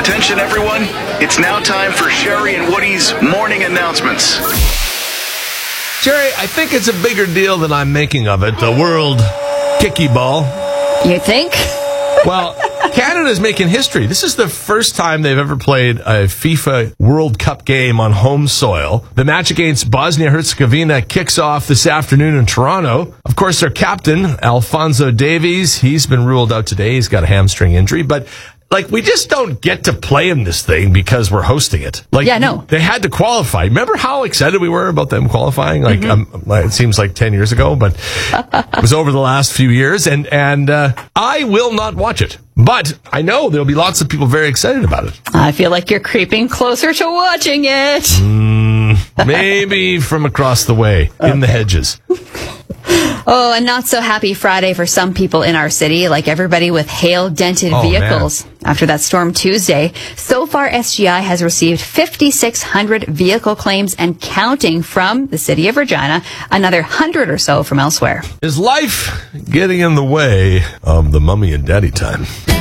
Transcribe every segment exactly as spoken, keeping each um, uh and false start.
Attention, everyone. It's now time for Sherry and Woody's morning announcements. Sherry, I think it's a bigger deal than I'm making of it. The World Kicky Ball. You think? Well, Canada's making history. This is the first time they've ever played a FIFA World Cup game on home soil. The match against Bosnia-Herzegovina kicks off this afternoon in Toronto. Of course, their captain, Alphonso Davies, he's been ruled out today. He's got a hamstring injury, but like, we just don't get to play in this thing because we're hosting it. Like, yeah, no. They had to qualify. Remember how excited we were about them qualifying? Like, Mm-hmm. um, it seems like ten years ago, but it was over the last few years. And, and uh, I will not watch it. But I know there'll be lots of people very excited about it. I feel like you're creeping closer to watching it. Mm, maybe from across the way, in Okay. the hedges. Oh, and not so happy Friday for some people in our city, like everybody with hail-dented Oh, vehicles. man. After that storm Tuesday, so far S G I has received fifty-six hundred vehicle claims and counting from the city of Regina, another one hundred or so from elsewhere. Is life getting in the way of the mummy and daddy time?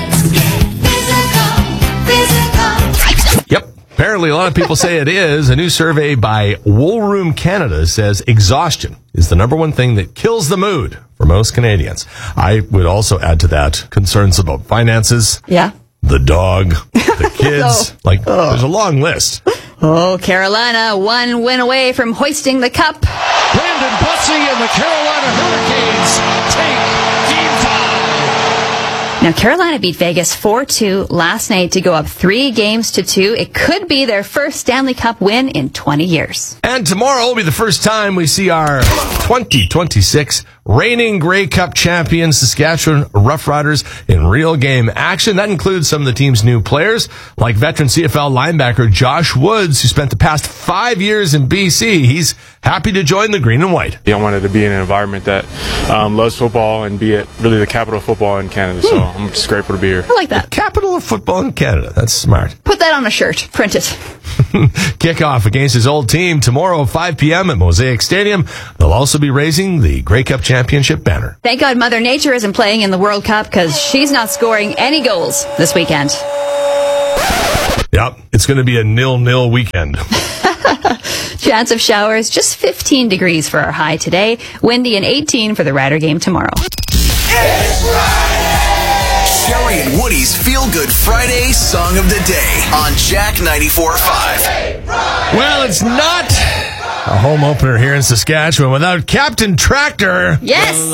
Yep. Apparently, a lot of people say it is. A new survey by Woolroom Canada says exhaustion is the number one thing that kills the mood for most Canadians. I would also add to that concerns about finances, Yeah. the dog, the kids. Oh. Like, there's a long list. Oh, Carolina, one win away from hoisting the cup. Brandon Bussey and the Carolina Hurricanes take game five. Now, Carolina beat Vegas four two last night to go up three games to two. It could be their first Stanley Cup win in twenty years. And tomorrow will be the first time we see our twenty twenty-six reigning Grey Cup champion Saskatchewan Roughriders in real game action. That includes some of the team's new players, like veteran C F L linebacker Josh Woods, who spent the past five years in B C. He's happy to join the green and white. I wanted to be in an environment that um, loves football and be at really the capital of football in Canada. So I'm just grateful to be here. I like that. Capital of football in Canada. That's smart. Put that on a shirt. Print it. Kickoff against his old team tomorrow at five p.m. at Mosaic Stadium. They'll also be raising the Grey Cup championship banner. Thank God Mother Nature isn't playing in the World Cup because she's not scoring any goals this weekend. Yep, it's going to be a nil-nil weekend. Chance of showers, just fifteen degrees for our high today. Windy and eighteen for the Rider game tomorrow. Sherry and Woody's Feel Good Friday Song of the Day on Jack ninety-four point five. Well, it's not a home opener here in Saskatchewan without Captain Tractor. Yes!